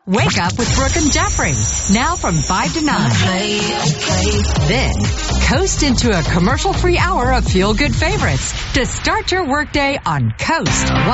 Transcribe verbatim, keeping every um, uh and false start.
Wake Up with Brooke and Jeffrey. Now from five to nine. Then, coast into a commercial-free hour of feel-good favorites to start your workday on Coast